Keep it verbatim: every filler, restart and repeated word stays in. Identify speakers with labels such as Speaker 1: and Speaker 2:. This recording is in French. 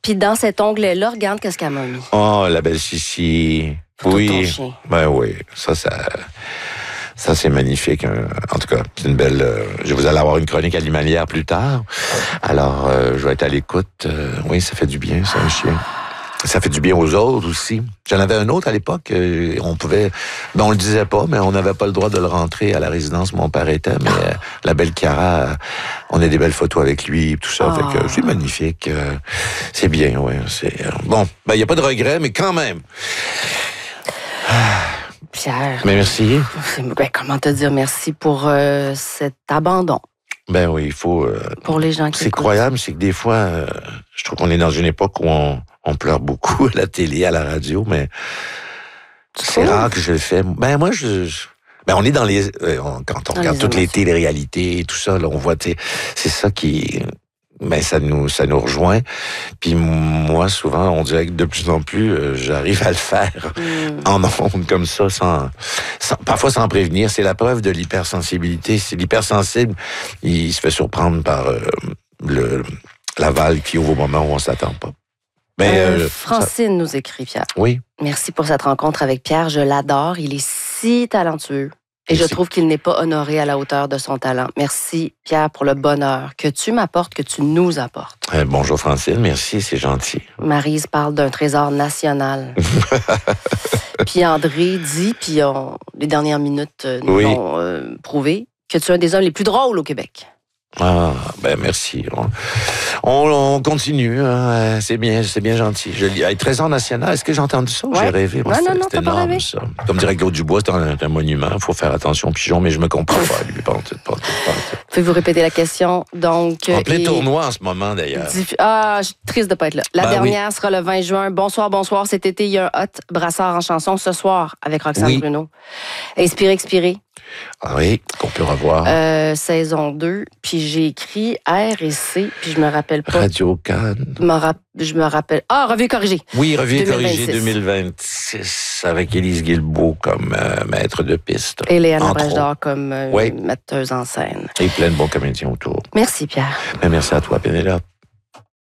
Speaker 1: Puis dans cet onglet-là, regarde qu'est-ce qu'elle m'a mis.
Speaker 2: Oh, la belle Chichi.
Speaker 1: Pour
Speaker 2: oui.
Speaker 1: ton chien.
Speaker 2: Ben oui, ça, ça... Ça, c'est magnifique. Hein. En tout cas, c'est une belle... Euh, je vous allez avoir une chronique animalière plus tard. Alors, euh, je vais être à l'écoute. Euh, oui, ça fait du bien, ça, un chien. Ça fait du bien aux autres aussi. J'en avais un autre à l'époque. Euh, on pouvait... Ben, on le disait pas, mais on n'avait pas le droit de le rentrer à la résidence où mon père était. Mais euh, la belle Cara, euh, on a des belles photos avec lui, tout ça.
Speaker 1: Oh.
Speaker 2: Fait que c'est magnifique. Euh, c'est bien, oui. C'est, euh, bon, ben, il n'y a pas de regret, mais quand même...
Speaker 1: Pierre.
Speaker 2: Mais merci.
Speaker 1: Ben, comment te dire merci pour euh, cet abandon?
Speaker 2: Ben oui, il faut... Euh,
Speaker 1: pour les gens qui
Speaker 2: C'est
Speaker 1: écoutent.
Speaker 2: croyable, c'est que des fois, euh, je trouve qu'on est dans une époque où on, on pleure beaucoup à la télé, à la radio, mais
Speaker 1: Tu
Speaker 2: c'est
Speaker 1: trouves?
Speaker 2: rare que je le fais. Ben moi, je... je- ben on est dans les... euh, on- quand on
Speaker 1: Dans
Speaker 2: regarde
Speaker 1: les
Speaker 2: toutes les
Speaker 1: émotions.
Speaker 2: téléréalités et tout ça, là, on voit, tu sais, c'est ça qui... Ben ça nous ça nous rejoint. Puis moi, souvent, on dirait que de plus en plus, euh, j'arrive à le faire
Speaker 1: Mm.
Speaker 2: en ondes comme ça, sans, sans parfois sans prévenir. C'est la preuve de l'hypersensibilité. C'est l'hypersensible, il se fait surprendre par euh, le la valve qui ouvre au moment où on s'attend pas. Mais
Speaker 1: Euh,
Speaker 2: euh,
Speaker 1: Francine
Speaker 2: ça-
Speaker 1: nous écrit, Pierre.
Speaker 2: oui,
Speaker 1: Merci pour cette rencontre avec Pierre. Je l'adore. Il est si talentueux. Et je
Speaker 2: Merci.
Speaker 1: trouve qu'il n'est pas honoré à la hauteur de son talent. Merci, Pierre, pour le bonheur que tu m'apportes, que tu nous apportes.
Speaker 2: Euh, bonjour Francine, merci, c'est gentil.
Speaker 1: Maryse parle d'un trésor national. Puis André dit, puis on- les dernières minutes euh, nous
Speaker 2: Oui.
Speaker 1: l'ont euh, prouvé, que tu es un des hommes les plus drôles au Québec.
Speaker 2: Ah, ben merci. On, on, on continue, hein. C'est bien, c'est bien gentil. Je lis. Hey, Trésor national, est-ce que j'ai entendu ça ou
Speaker 1: Ouais.
Speaker 2: j'ai rêvé? Moi,
Speaker 1: Non,
Speaker 2: c'est
Speaker 1: non, non,
Speaker 2: c'est
Speaker 1: t'as pas
Speaker 2: énorme,
Speaker 1: rêvé.
Speaker 2: ça. Comme dirait Claude Dubois, c'est un, un monument. Il faut faire attention aux pigeons, mais je me comprends pas, lui. Pas en tout, pas en tout, pas en tout.
Speaker 1: Pouvez-vous répéter la question? Donc,
Speaker 2: En plein
Speaker 1: et-
Speaker 2: tournoi en ce moment, d'ailleurs.
Speaker 1: Diffu- Ah, je suis triste de ne pas être là. La
Speaker 2: Ben
Speaker 1: dernière sera le vingt juin. Bonsoir, bonsoir. Cet été, il y a un hot brassard en chanson ce soir avec Roxane
Speaker 2: Oui.
Speaker 1: Bruno. Inspiré, expiré.
Speaker 2: Ah oui, qu'on peut revoir.
Speaker 1: Euh, saison deux. Puis j'ai écrit R et C. Puis je me rappelle pas.
Speaker 2: Radio Cannes.
Speaker 1: Me rap- Je me rappelle. Ah, revue corrigée.
Speaker 2: Oui, revue
Speaker 1: deux mille
Speaker 2: corrigée
Speaker 1: vingt-six.
Speaker 2: deux mille vingt-six avec Élise Guilbeault comme euh, maître de piste.
Speaker 1: Et Léana
Speaker 2: Entre
Speaker 1: Brèche-d'Or comme euh,
Speaker 2: Oui.
Speaker 1: metteuse en scène.
Speaker 2: Et plein de bons comédiens autour.
Speaker 1: Merci, Pierre.
Speaker 2: Mais merci à toi, Pénélope.